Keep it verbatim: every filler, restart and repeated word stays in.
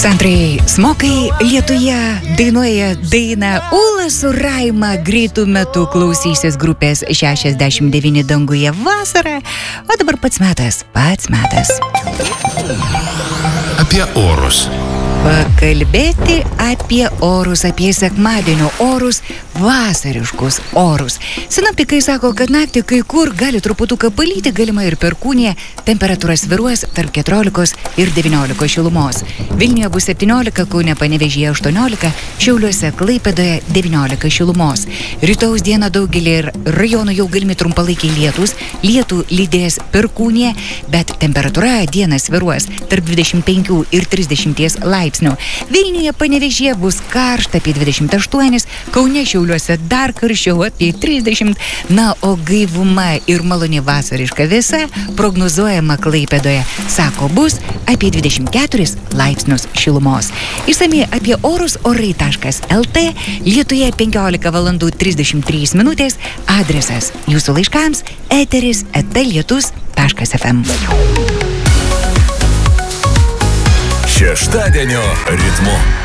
Aleksandrai Smokai lietuje dainuoja dainą Ūla su Raima. Greitų metų klausysis grupės šešiasdešimt devyni danguje vasara. O dabar pats metas, pats metas. Apie orus. Pakalbėti apie orus, apie sekmadienio orus, vasariškus orus. Sinoptikai sako, kad naktį kai kur gali truputuką palyti, galima ir perkūnija, temperatūra svyruos tarp keturiolikos ir devyniolikos šilumos. Vilniuje bus septyniolika, Kaune, Panevėžyje aštuoniolika, Šiauliuose, Klaipėdoje devyniolika šilumos. Rytaus dieną daugelį rajonų jau galimi trumpalaikiai lietūs, lietų lydės perkūnija, bet temperatūra dieną svyruos tarp dvidešimt penkių ir trisdešimties laipsnių. Vilniuje, Panevėžyje bus karšta apie dvidešimt aštuonis, Kaune, Šiauliuose dar karščiau apie trisdešimt, na, o gaivuma ir maloni vasariška vėsa prognozuojama Klaipėdoje, sako, bus apie dvidešimt keturis laipsnius šilumos. Išsamiai apie orus orai taškas lt, Lietuje penkiolika valandų trisdešimt trys minutės, adresas jūsų laiškams eteris eta lietus taškas ef em. Šeštadienio ritmu.